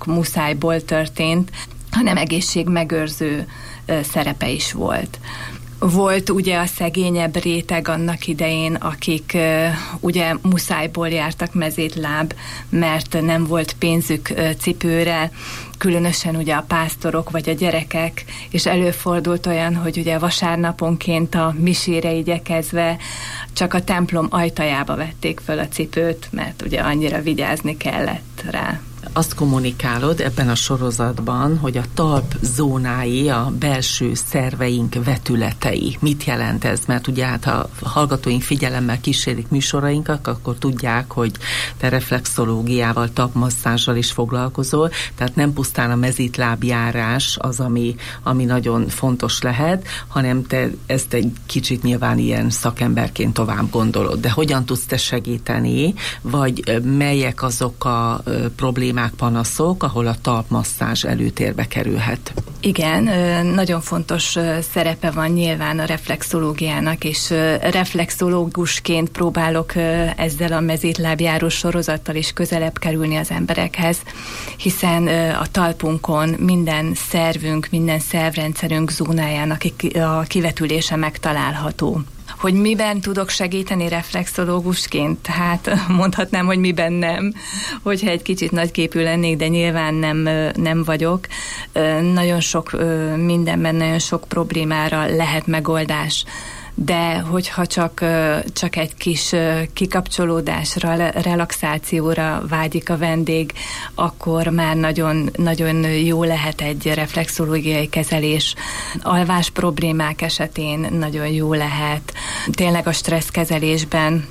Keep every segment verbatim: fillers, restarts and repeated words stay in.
csak muszájból történt, hanem egészségmegőrző szerepe is volt. Volt ugye a szegényebb réteg annak idején, akik uh, ugye muszájból jártak mezítláb, mert nem volt pénzük uh, cipőre, különösen ugye a pásztorok vagy a gyerekek, és előfordult olyan, hogy ugye vasárnaponként a misére igyekezve csak a templom ajtajába vették föl a cipőt, mert ugye annyira vigyázni kellett rá. Azt kommunikálod ebben a sorozatban, hogy a talp zónái a belső szerveink vetületei. Mit jelent ez? Mert ugye hát ha hallgatóink figyelemmel kísérik műsorainkat, akkor tudják, hogy te reflexológiával, talpmasszázsal is foglalkozol, tehát nem pusztán a mezítlábjárás az, ami, ami nagyon fontos lehet, hanem te ezt egy kicsit nyilván ilyen szakemberként tovább gondolod. De hogyan tudsz te segíteni, vagy melyek azok a problémák, panaszok, ahol a talpmasszázs előtérbe kerülhet? Igen, nagyon fontos szerepe van nyilván a reflexológiának, és reflexológusként próbálok ezzel a mezítlábjáró sorozattal is közelebb kerülni az emberekhez, hiszen a talpunkon minden szervünk, minden szervrendszerünk zónájának a kivetülése megtalálható. Hogy miben tudok segíteni reflexológusként? Hát mondhatnám, hogy miben nem, hogyha egy kicsit nagyképű lennék, de nyilván nem, nem vagyok. Nagyon sok mindenben, nagyon sok problémára lehet megoldás. De hogyha csak, csak egy kis kikapcsolódásra, relaxációra vágyik a vendég, akkor már nagyon, nagyon jó lehet egy reflexológiai kezelés. Alvás problémák esetén nagyon jó lehet. Tényleg a stresszkezelésben.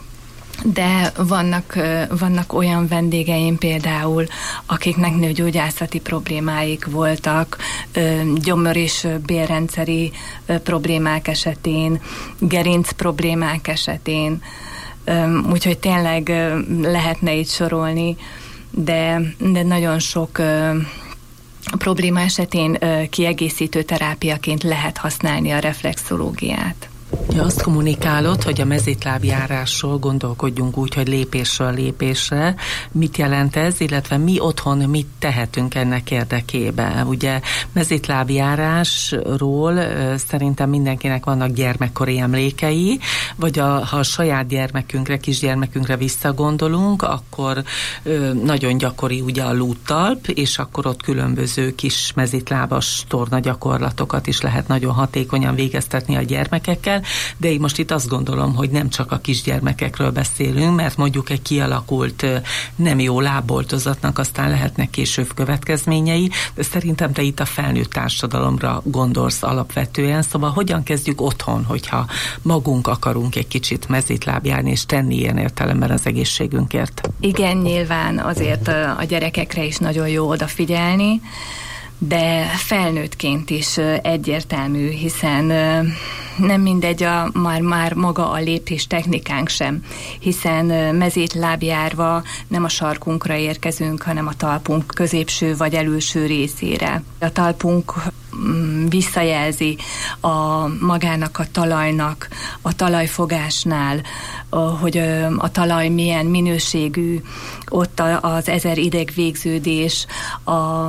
De vannak, vannak olyan vendégeim például, akiknek nőgyógyászati problémáik voltak, gyomor- és bélrendszeri problémák esetén, gerinc problémák esetén, úgyhogy tényleg lehetne itt sorolni, de, de nagyon sok probléma esetén kiegészítő terápiaként lehet használni a reflexológiát. Ja, azt kommunikálod, hogy a mezítlábjárásról gondolkodjunk úgy, hogy lépésről lépésre. Mit jelent ez, illetve mi otthon mit tehetünk ennek érdekében? Ugye mezítlábjárásról szerintem mindenkinek vannak gyermekkori emlékei, vagy a, ha a saját gyermekünkre, kisgyermekünkre visszagondolunk, akkor ö, nagyon gyakori ugye a lúttalp, és akkor ott különböző kis mezítlábas torna gyakorlatokat is lehet nagyon hatékonyan végeztetni a gyermekekkel, de én most itt azt gondolom, hogy nem csak a kisgyermekekről beszélünk, mert mondjuk egy kialakult nem jó lábboltozatnak aztán lehetnek később következményei, de szerintem te itt a felnőtt társadalomra gondolsz alapvetően, szóval hogyan kezdjük otthon, hogyha magunk akarunk egy kicsit mezítlábjárni és tenni ilyen értelemben az egészségünkért? Igen, nyilván azért a gyerekekre is nagyon jó odafigyelni, de felnőttként is egyértelmű, hiszen nem mindegy a, már, már maga a lépés technikánk sem, hiszen mezítlábjárva nem a sarkunkra érkezünk, hanem a talpunk középső vagy előső részére. A talpunk visszajelzi a magának a talajnak, a talajfogásnál, hogy a talaj milyen minőségű, ott az ezer idegvégződés, a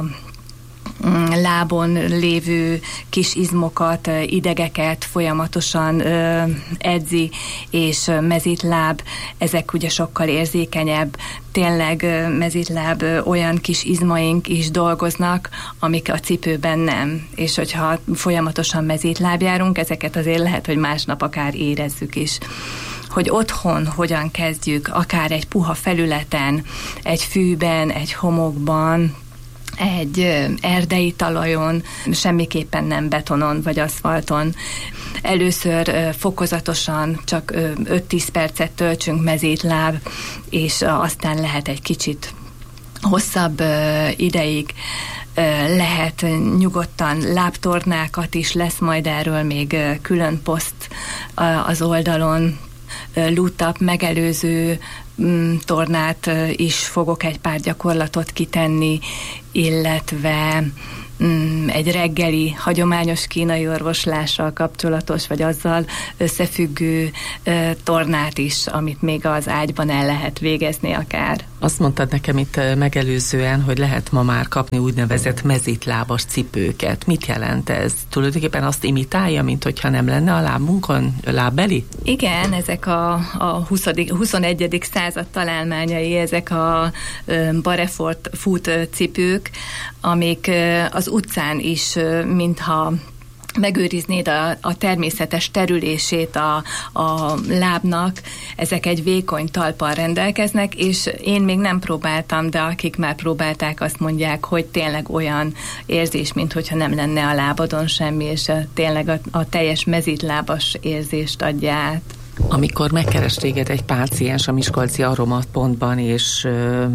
lábon lévő kis izmokat, idegeket folyamatosan ö, edzi, és mezítláb, ezek ugye sokkal érzékenyebb. Tényleg ö, mezítláb ö, olyan kis izmaink is dolgoznak, amik a cipőben nem. És hogyha folyamatosan mezítlábjárunk, ezeket azért lehet, hogy másnap akár érezzük is. Hogy otthon hogyan kezdjük, akár egy puha felületen, egy fűben, egy homokban, egy erdei talajon, semmiképpen nem betonon vagy aszfalton. Először fokozatosan csak öt-tíz percet töltsünk mezítláb, és aztán lehet egy kicsit hosszabb ideig, lehet nyugodtan lábtornákat is, lesz majd erről még külön poszt az oldalon, lúttap megelőző tornát is fogok egy pár gyakorlatot kitenni, illetve egy reggeli hagyományos kínai orvoslással kapcsolatos, vagy azzal összefüggő tornát is, amit még az ágyban el lehet végezni akár. Azt mondtad nekem itt megelőzően, hogy lehet ma már kapni úgynevezett mezitlábas cipőket. Mit jelent ez? Tulajdonképpen azt imitálja, mint hogyha nem lenne a lábunkon lábbeli? Igen, ezek a, a huszonegyedik század találmányai, ezek a Barefort fut cipők, amik az utcán is, mintha megőriznéd a, a természetes terülését a, a lábnak, ezek egy vékony talppal rendelkeznek, és én még nem próbáltam, de akik már próbálták, azt mondják, hogy tényleg olyan érzés, mint hogyha nem lenne a lábadon semmi, és a, tényleg a, a teljes mezítlábas érzést adja át. Amikor megkeres téged egy páciens a Miskolci Aromapontban, és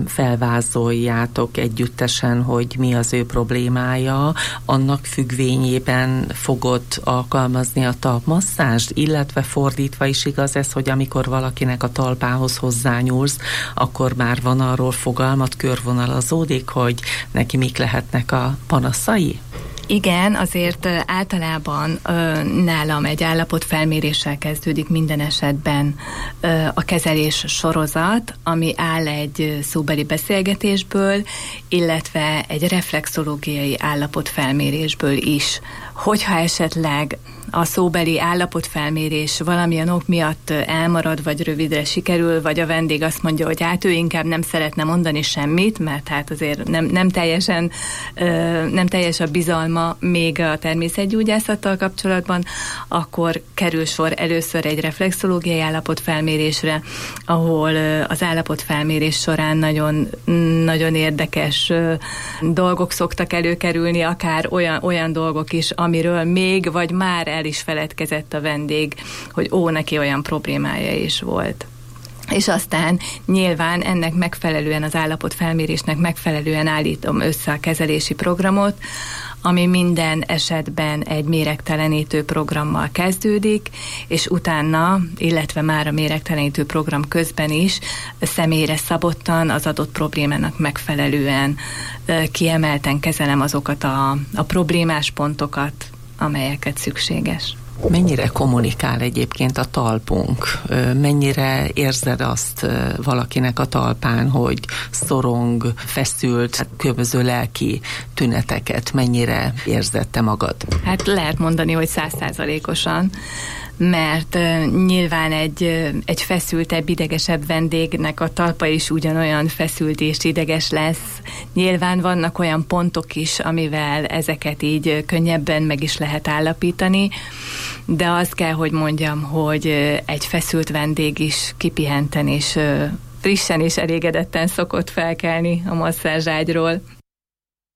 felvázoljátok együttesen, hogy mi az ő problémája, annak függvényében fogod alkalmazni a talpmasszást, illetve fordítva is igaz ez, hogy amikor valakinek a talpához hozzányúlsz, akkor már van arról fogalmat, körvonalazódik, hogy neki mik lehetnek a panaszai? Igen, azért általában ö, nálam egy állapotfelméréssel kezdődik minden esetben ö, a kezelés sorozat, ami áll egy szóbeli beszélgetésből, illetve egy reflexológiai állapotfelmérésből is. Hogyha esetleg a szóbeli állapotfelmérés valamilyen ok miatt elmarad, vagy rövidre sikerül, vagy a vendég azt mondja, hogy hát ő inkább nem szeretne mondani semmit, mert hát azért nem, nem teljesen nem teljes a bizalma még a természetgyógyászattal kapcsolatban, akkor kerül sor először egy reflexológiai állapotfelmérésre, ahol az állapotfelmérés során nagyon, nagyon érdekes dolgok szoktak előkerülni, akár olyan, olyan dolgok is, amiről még, vagy már el is feledkezett a vendég, hogy ó, neki olyan problémája is volt. És aztán nyilván ennek megfelelően, az állapotfelmérésnek megfelelően állítom össze a kezelési programot, ami minden esetben egy méregtelenítő programmal kezdődik, és utána, illetve már a méregtelenítő program közben is személyre szabottan, az adott problémának megfelelően kiemelten kezelem azokat a, a problémás pontokat, amelyeket szükséges. Mennyire kommunikál egyébként a talpunk? Mennyire érzed azt valakinek a talpán, hogy szorong, feszült, hát különböző lelki tüneteket? Mennyire érzed te magad? Hát lehet mondani, hogy száz százalékosan, mert uh, nyilván egy, uh, egy feszültebb, idegesebb vendégnek a talpa is ugyanolyan feszült és ideges lesz. Nyilván vannak olyan pontok is, amivel ezeket így uh, könnyebben meg is lehet állapítani, de azt kell, hogy mondjam, hogy uh, egy feszült vendég is kipihenten és uh, frissen és elégedetten szokott felkelni a masszázságyról.